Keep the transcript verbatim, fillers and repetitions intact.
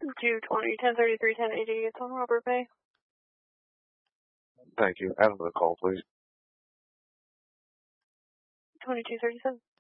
two twenty, ten thirty-three, ten eighty, it's on Robert Bay. Thank you. Add another call, please. twenty-two thirty-seven.